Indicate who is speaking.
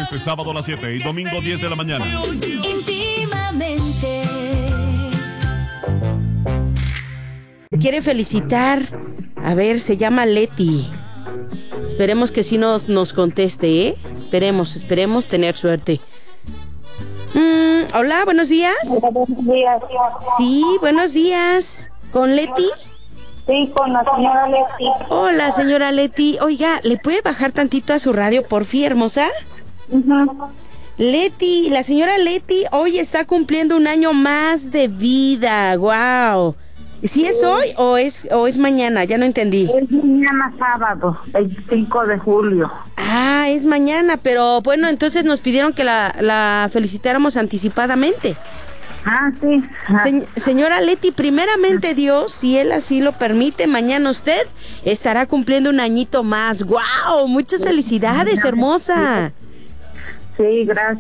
Speaker 1: Este sábado a las 7 y domingo 10 de la mañana.
Speaker 2: Íntimamente.
Speaker 3: Quiere felicitar. A ver, se llama Leti. Esperemos que sí nos conteste, ¿eh? Esperemos tener suerte. Hola, buenos días.
Speaker 4: Buenos días.
Speaker 3: Sí, buenos días. ¿Con Leti?
Speaker 4: Sí, con la señora Leti.
Speaker 3: Hola, señora Leti. Oiga, ¿le puede bajar tantito a su radio, porfi, hermosa? Leti, la señora Leti hoy está cumpliendo un año más de vida. ¡Wow! ¿Sí es hoy o es mañana? Ya no entendí.
Speaker 4: Es mañana sábado, 25 de julio.
Speaker 3: Ah, es mañana, pero bueno, entonces nos pidieron que la felicitáramos anticipadamente.
Speaker 4: Ah, sí.
Speaker 3: Señora Leti, primeramente Dios, si Él así lo permite, mañana usted estará cumpliendo un añito más. ¡Guau! Muchas felicidades, hermosa.
Speaker 4: Sí, gracias.